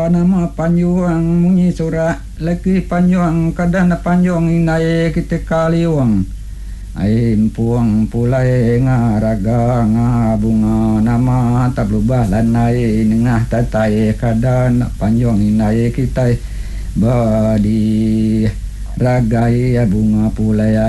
nama panjuang munyi surah lagi panjuang kadang panjuang inai kita kaliwang aim puang pulai ngaraga ngabunga nama tak berubah lanai nengah tatai kadang panjuang inai kita badi ragai bunga pulai